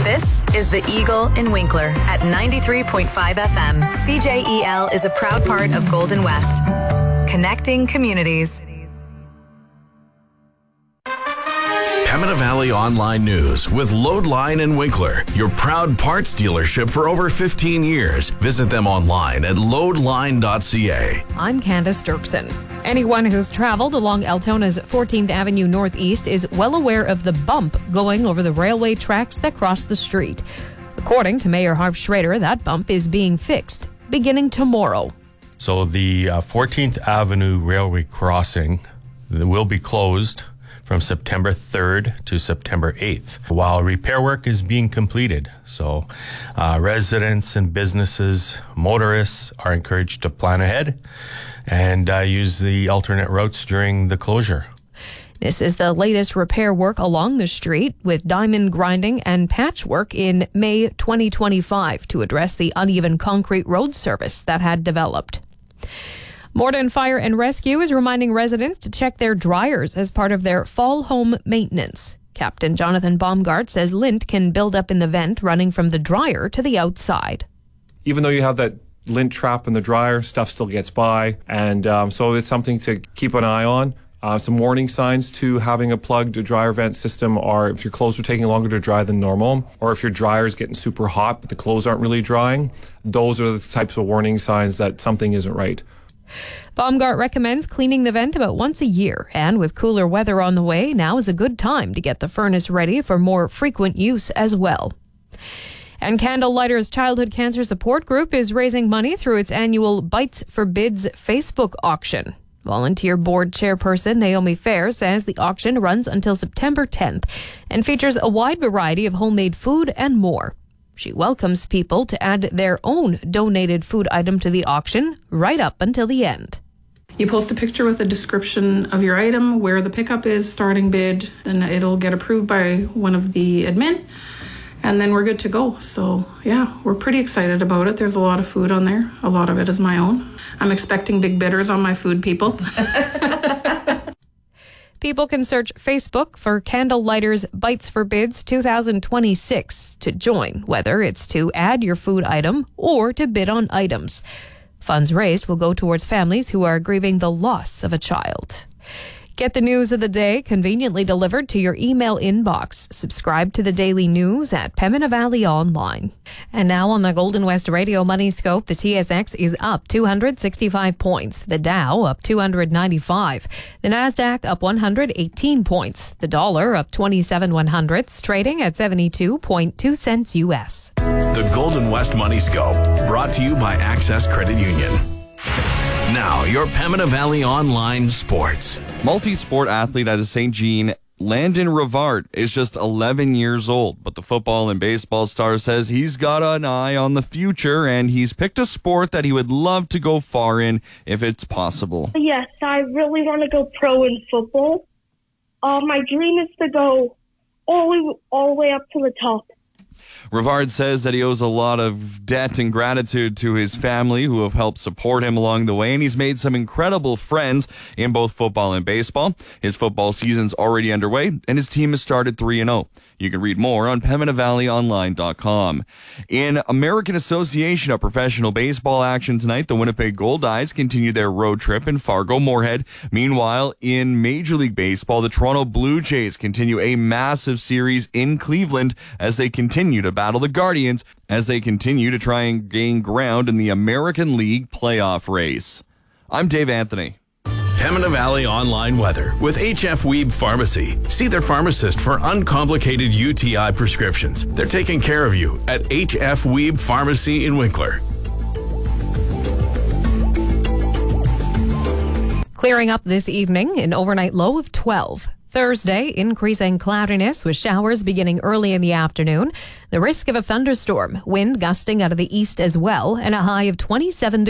This is the Eagle in Winkler at 93.5 FM. CJEL is a proud part of Golden West. Connecting communities. Pembina Valley Online News with Loadline in Winkler, your proud parts dealership for over 15 years. Visit them online at loadline.ca. I'm Candace Dirksen. Anyone who's traveled along Altona's 14th Avenue Northeast is well aware of the bump going over the railway tracks that cross the street. According to Mayor Harv Schrader, that bump is being fixed beginning tomorrow. So the 14th Avenue Railway crossing will be closed from September 3rd to September 8th while repair work is being completed. So residents and businesses, motorists are encouraged to plan ahead and use the alternate routes during the closure. This is the latest repair work along the street, with diamond grinding and patchwork in May 2025 to address the uneven concrete road surface that had developed. Morden Fire and Rescue is reminding residents to check their dryers as part of their fall home maintenance. Captain Jonathan Baumgart says lint can build up in the vent running from the dryer to the outside. Even though you have that lint trap in the dryer, stuff still gets by, and so it's something to keep an eye on. Some warning signs to having a plugged dryer vent system are if your clothes are taking longer to dry than normal, or if your dryer is getting super hot but the clothes aren't really drying. Those are the types of warning signs that something isn't right. Baumgart recommends cleaning the vent about once a year, and with cooler weather on the way, now is a good time to get the furnace ready for more frequent use as well. And Candlelighters Childhood Cancer Support Group is raising money through its annual Bites for Bids Facebook auction. Volunteer board chairperson Naomi Fair says the auction runs until September 10th and features a wide variety of homemade food and more. She welcomes people to add their own donated food item to the auction right up until the end. You post a picture with a description of your item, where the pickup is, starting bid, then it'll get approved by one of the admin, and then we're good to go. So yeah, we're pretty excited about it. There's a lot of food on there. A lot of it is my own. I'm expecting big bidders on my food, people. People can search Facebook for Candlelighters Bites for Bids 2026 to join, whether it's to add your food item or to bid on items. Funds raised will go towards families who are grieving the loss of a child. Get the news of the day conveniently delivered to your email inbox. Subscribe to the daily news at Pembina Valley Online. And now on the Golden West Radio Money Scope, the TSX is up 265 points. The Dow up 295. The Nasdaq up 118 points. The dollar up 27/100ths, trading at 72.2 cents US. The Golden West Money Scope, brought to you by Access Credit Union. Now, your Pembina Valley Online Sports. Multi-sport athlete out of St. Jean, Landon Rivard, is just 11 years old, but the football and baseball star says he's got an eye on the future and he's picked a sport that he would love to go far in if it's possible. Yes, I really want to go pro in football. My dream is to go all the way up to the top. Rivard says that he owes a lot of debt and gratitude to his family who have helped support him along the way, and he's made some incredible friends in both football and baseball. His football season's already underway, and his team has started 3-0. You can read more on PembinaValleyOnline.com. In American Association of Professional Baseball action tonight, the Winnipeg Goldeyes continue their road trip in Fargo-Moorhead. Meanwhile, in Major League Baseball, the Toronto Blue Jays continue a massive series in Cleveland as they continue to battle the Guardians as they continue to try and gain ground in the American League playoff race. I'm Dave Anthony. Pembina Valley Online Weather with HF Weeb Pharmacy. See their pharmacist for uncomplicated UTI prescriptions. They're taking care of you at HF Weeb Pharmacy in Winkler. Clearing up this evening, an overnight low of 12. Thursday, increasing cloudiness with showers beginning early in the afternoon. The risk of a thunderstorm, wind gusting out of the east as well, and a high of 27 degrees.